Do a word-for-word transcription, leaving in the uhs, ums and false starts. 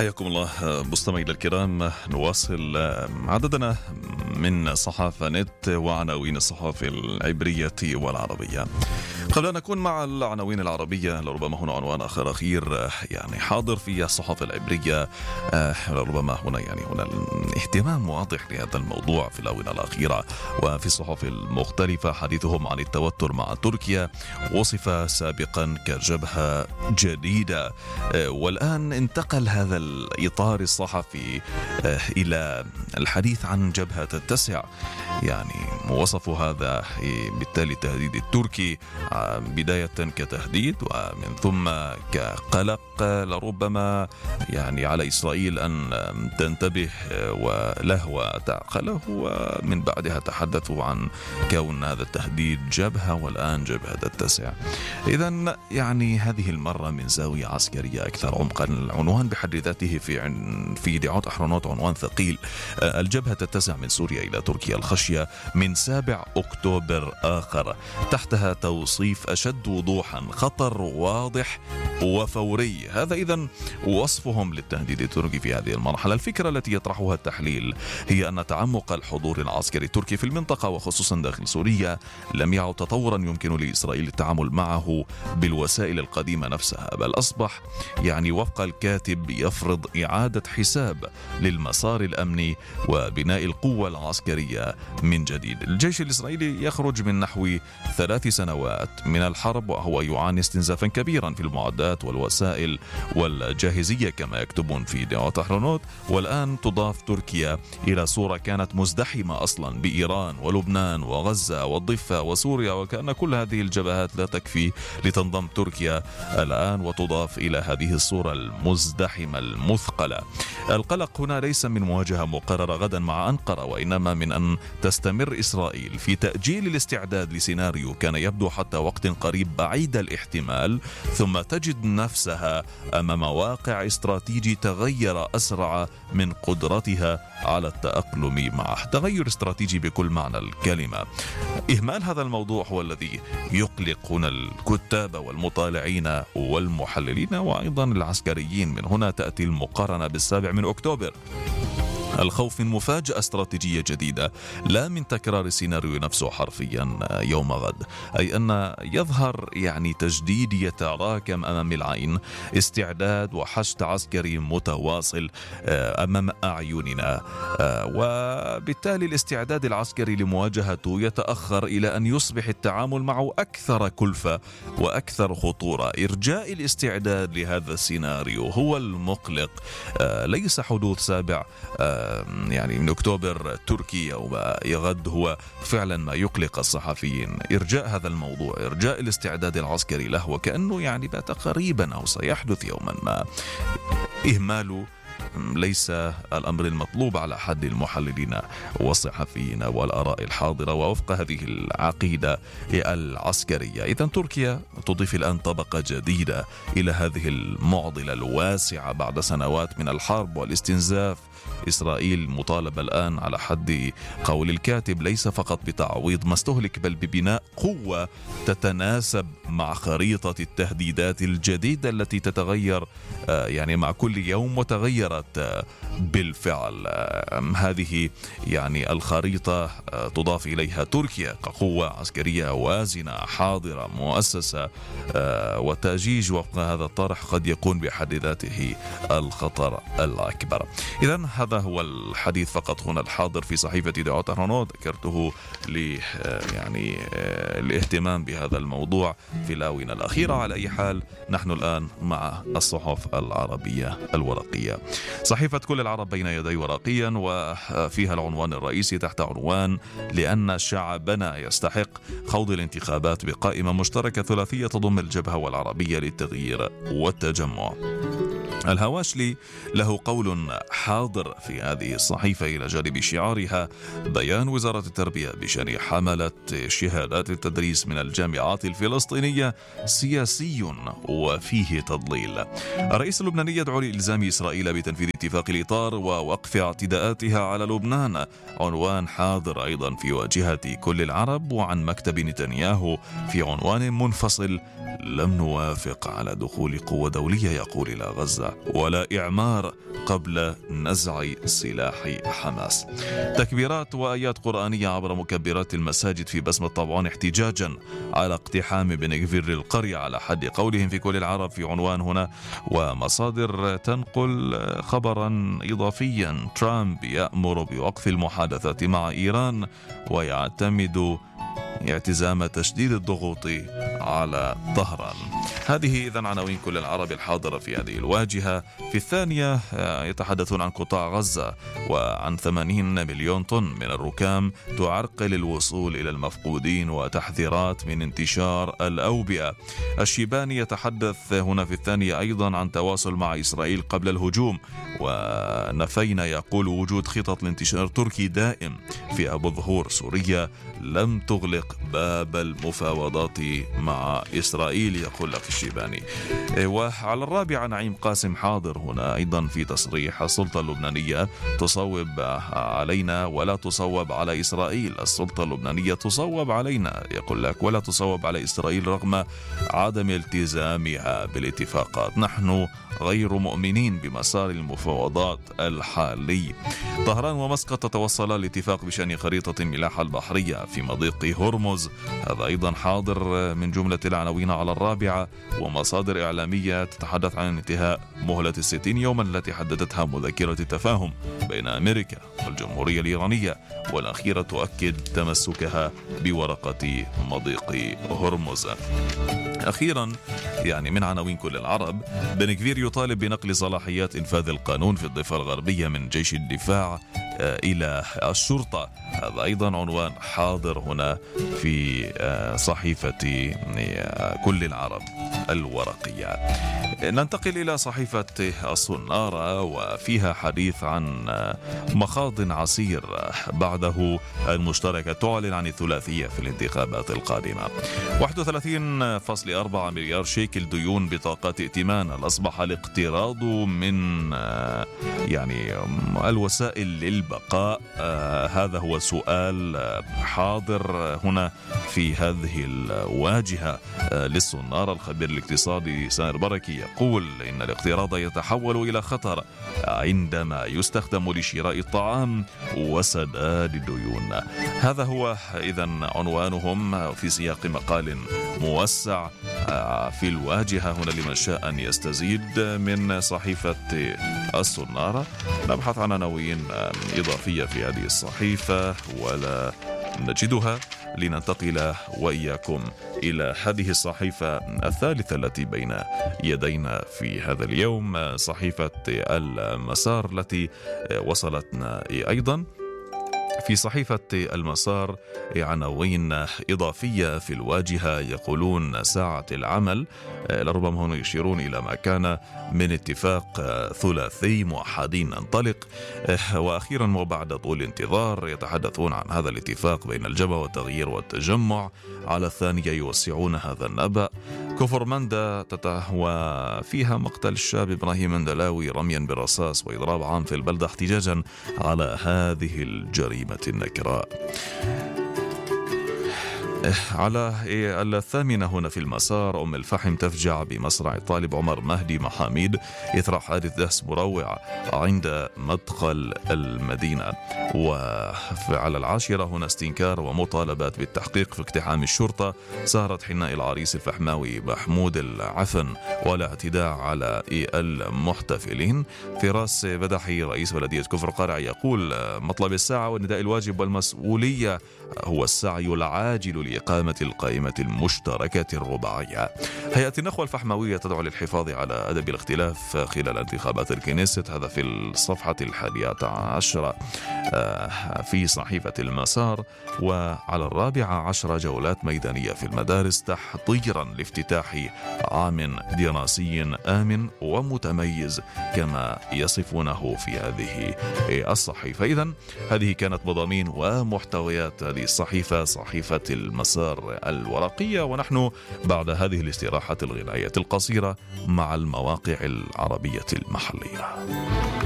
حياكم الله مستمعينا الكرام. نواصل عددنا من صحافة نت وعناوين الصحافة العبرية والعربية. قبل أن نكون مع العناوين العربية، لربما هنا عنوان آخر أخير يعني حاضر في الصحافة العبرية، لربما هنا يعني هنا اهتمام واضح لهذا الموضوع في الآونة الأخيرة، وفي الصحف المختلفة حديثهم عن التوتر مع تركيا وصف سابقا كجبهة جديدة، والآن انتقل هذا الإطار الصحفي إلى الحديث عن جبهة تتسع، يعني وصف هذا بالتالي التهديد التركي بداية كتهديد ومن ثم كقلق لربما يعني على إسرائيل أن تنتبه وله وتعقله، ومن بعدها تحدثوا عن كون هذا التهديد جبهة والآن جبهة تتسع. إذن يعني هذه المرة من زاوية عسكرية أكثر عمقا. العنوان بحد ذاته في في يديعوت أحرنوت عنوان ثقيل: الجبهة تتسع من سوريا إلى تركيا، الخشية من سابع أكتوبر آخر. تحتها توصيف أشد وضوحا: خطر واضح وفوري. هذا إذن وصفهم للتهديد التركي في هذه المرحلة. الفكرة التي يطرحها التحليل هي أن تعمق الحضور العسكري التركي في المنطقة وخصوصا داخل سوريا لم يعد تطورا يمكن لإسرائيل التعامل معه بالوسائل القديمة نفسها، بل أصبح يعني وفق الكاتب يفرض إعادة حساب للمسار الأمني وبناء القوة العسكرية من جديد. الجيش الإسرائيلي يخرج من نحو ثلاث سنوات من الحرب وهو يعاني استنزافا كبيرا في المعدات والوسائل والجاهزية كما يكتبون في يديعوت أحرنوت، والآن تضاف تركيا إلى صورة كانت مزدحمة أصلا بإيران ولبنان وغزة والضفة وسوريا، وكأن كل هذه الجبهات لا تكفي لتنضم تركيا الآن وتضاف إلى هذه الصورة المزدحمة المثقلة. القلق هنا ليس من مواجهة مقررة غدا مع أنقرة، وإنما من أن تستمر إسرائيل في تأجيل الاستعداد لسيناريو كان يبدو حتى وقت قريب بعيد الاحتمال، ثم تجد نفسها أمام واقع استراتيجي تغير أسرع من قدرتها على التأقلم معه. تغير استراتيجي بكل معنى الكلمة. إهمال هذا الموضوع هو الذي يقلق هنا الكتاب والمطالعين والمحللين وأيضا العسكريين. من هنا تأتي المقارنة بالسابع من أكتوبر. الخوف من مفاجأة استراتيجية جديدة لا من تكرار السيناريو نفسه حرفيا يوم غد، أي أن يظهر يعني تجديد يتراكم أمام العين، استعداد وحشد عسكري متواصل أمام أعيننا، وبالتالي الاستعداد العسكري لمواجهته يتأخر إلى أن يصبح التعامل معه أكثر كلفة وأكثر خطورة. إرجاء الاستعداد لهذا السيناريو هو المقلق، ليس حدوث سابع يعني من أكتوبر تركي يوم يغد هو فعلا ما يقلق الصحفيين. إرجاء هذا الموضوع، إرجاء الاستعداد العسكري له وكأنه يعني بات قريبا أو سيحدث يوما ما. إهماله ليس الأمر المطلوب على حد المحللين والصحفيين والآراء الحاضرة ووفق هذه العقيدة العسكرية. إذن تركيا تضيف الآن طبقة جديدة إلى هذه المعضلة الواسعة بعد سنوات من الحرب والاستنزاف. إسرائيل مطالبة الآن على حد قول الكاتب ليس فقط بتعويض ما استهلك، بل ببناء قوة تتناسب مع خريطة التهديدات الجديدة التي تتغير يعني مع كل يوم وتغيرت بالفعل. هذه يعني الخريطة تضاف إليها تركيا كقوة عسكرية وازنة حاضرة مؤسسة، وتأجيج وفق هذا الطرح قد يكون بحد ذاته الخطر الأكبر. إذن هذا هو الحديث فقط هنا الحاضر في صحيفة يديعوت أحرنوت، ذكرته ل يعني الاهتمام بهذا الموضوع في الآونة الأخيرة. على أي حال نحن الآن مع الصحف العربية الورقية. صحيفة كل العرب بين يدي ورقيا، وفيها العنوان الرئيسي تحت عنوان: لأن شعبنا يستحق خوض الانتخابات بقائمة مشتركة ثلاثية تضم الجبهة والعربية للتغيير والتجمع. الهواشلي له قول حاضر في هذه الصحيفة إلى جانب شعارها: بيان وزارة التربية بشأن حملة شهادات التدريس من الجامعات الفلسطينية سياسي وفيه تضليل. الرئيس اللبناني يدعو لإلزام إسرائيل بتنفيذ اتفاق الإطار ووقف اعتداءاتها على لبنان. عنوان حاضر أيضا في واجهة كل العرب، وعن مكتب نتنياهو في عنوان منفصل: لم نوافق على دخول قوة دولية يقول إلى غزة. الدولة ولا إعمار قبل نزع سلاح حماس. تكبيرات وآيات قرآنية عبر مكبرات المساجد في بسمة طبعون احتجاجا على اقتحام بن غفير للقرية على حد قولهم في كل العرب في عنوان هنا. ومصادر تنقل خبرا إضافيا: ترامب يأمر بوقف المحادثات مع إيران ويعتمد اعتزام تشديد الضغوط على طهران. هذه إذن عناوين كل العرب الحاضرة في هذه الواجهة. في الثانية يتحدثون عن قطاع غزة وعن ثمانين مليون طن من الركام تعرقل الوصول إلى المفقودين وتحذيرات من انتشار الأوبئة. الشيباني يتحدث هنا في الثانية أيضا عن تواصل مع إسرائيل قبل الهجوم، ونفينا يقول وجود خطط لانتشار تركي دائم في أبو الظهور. سوريا لم تغلق باب المفاوضات مع إسرائيل، يقول لك الشيباني. وعلى الرابعة نعيم قاسم حاضر هنا أيضا في تصريح: السلطة اللبنانية تصوب علينا ولا تصوب على إسرائيل. السلطة اللبنانية تصوب علينا، يقول لك، ولا تصوب على إسرائيل رغم عدم التزامها بالاتفاقات. نحن غير مؤمنين بمسار المفاوضات الحالي. طهران ومسقط تتوصلا لاتفاق بشأن خريطة الملاحة البحرية في مضيق هرمز. هذا أيضا حاضر من جملة العناوين على الرابعة. ومصادر إعلامية تتحدث عن انتهاء مهلة الستين يوما التي حددتها مذكرة التفاهم بين أمريكا والجمهورية الإيرانية، والأخيرة تؤكد تمسكها بورقة مضيق هرمز. أخيرا يعني من عناوين كل العرب: بن غفير يطالب بنقل صلاحيات إنفاذ القانون في الضفة الغربية من جيش الدفاع إلى الشرطة. هذا أيضا عنوان حاضر هنا في صحيفة كل العرب الورقية. ننتقل إلى صحيفة الصنارة وفيها حديث عن مخاض عسير بعده المشتركة تعلن عن الثلاثية في الانتخابات القادمة. واحد وثلاثين فاصلة أربعة مليار شيكل ديون بطاقات ائتمان. أصبح الاقتراض من يعني الوسائل للبقاء؟ هذا هو سؤال حاضر هنا في هذه الواجهة للصنارة. الخبير الاقتصادي سامر بركي يقول إن الاقتراض يتحول إلى خطر عندما يستخدم لشراء الطعام وسداد الديون. هذا هو إذن عنوانهم في سياق مقال موسع في الواجهة هنا لمن شاء أن يستزيد من صحيفة الصنارة. نبحث عن عناوين إضافية في هذه الصحيفة ولا نجدها، لننتقل وإياكم إلى هذه الصحيفة الثالثة التي بين يدينا في هذا اليوم، صحيفة المسار التي وصلتنا أيضا. في صحيفة المسار عناوين إضافية في الواجهة يقولون ساعة العمل، لربما هنا يشيرون إلى ما كان من اتفاق ثلاثي موحدين ننطلق. وأخيرا وبعد طول انتظار يتحدثون عن هذا الاتفاق بين الجبهة والتغيير والتجمع. على الثانية يوسعون هذا النبأ. كفر مندا تتهوى فيها مقتل الشاب إبراهيم مندلاوي رميا بالرصاص وإضراب عام في البلدة احتجاجا على هذه الجريمة النكراء. على الثامنة هنا في المسار: أم الفحم تفجع بمصرع الطالب عمر مهدي محاميد إثر حادث دهس مروع عند مدخل المدينة. وعلى العاشرة هنا استنكار ومطالبات بالتحقيق في اقتحام الشرطة. سهرة حناء العريس الفحماوي محمود العفن والاعتداء على المحتفلين. فراس بدحي رئيس بلدية كفر قارع يقول: مطلب الساعة والنداء الواجب والمسؤولية هو السعي العاجل لإقامة القائمة المشتركة الرباعية. هيئة النخوة الفحماوية تدعو للحفاظ على أدب الاختلاف خلال انتخابات الكنيست. هذا في الصفحة الحادية عشرة في صحيفة المسار. وعلى الرابعة عشرة: جولات ميدانية في المدارس تحضيرا لافتتاح عام دراسي آمن ومتميز كما يصفونه في هذه الصحيفة. إذن هذه كانت مضامين ومحتويات هذه الصحيفة، صحيفة المسار الورقية. ونحن بعد هذه الاستراحة الغنائية القصيرة مع المواقع العربية المحلية.